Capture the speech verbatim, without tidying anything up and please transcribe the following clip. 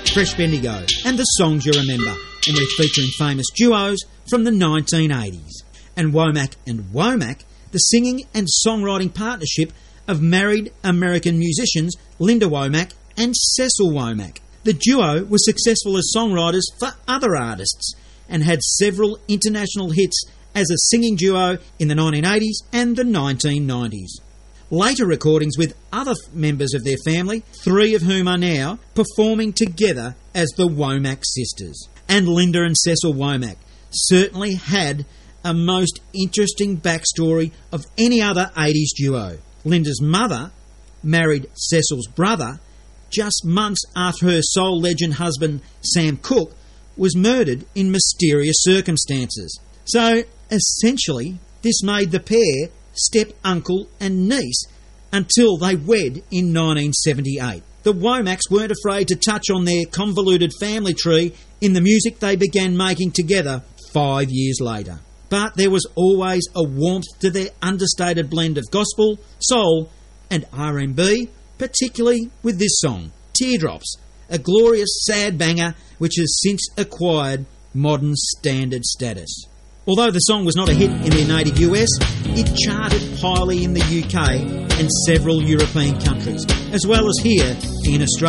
Fresh Bendigo, and The Songs You Remember, and we're featuring famous duos from the nineteen eighties. And Womack and Womack, the singing and songwriting partnership of married American musicians Linda Womack and Cecil Womack. The duo was successful as songwriters for other artists and had several international hits as a singing duo in the nineteen eighties and the nineteen nineties. Later recordings with other members of their family, three of whom are now performing together as the Womack sisters. And Linda and Cecil Womack certainly had a most interesting backstory of any other eighties duo. Linda's mother married Cecil's brother just months after her soul legend husband Sam Cooke was murdered in mysterious circumstances. So, essentially, this made the pair step-uncle and niece until they wed in nineteen seventy-eight. The Womacks weren't afraid to touch on their convoluted family tree in the music they began making together five years later. But there was always a warmth to their understated blend of gospel, soul and R and B, particularly with this song, Teardrops, a glorious sad banger which has since acquired modern standard status. Although the song was not a hit in their native U S, it charted highly in the U K and several European countries, as well as here in Australia.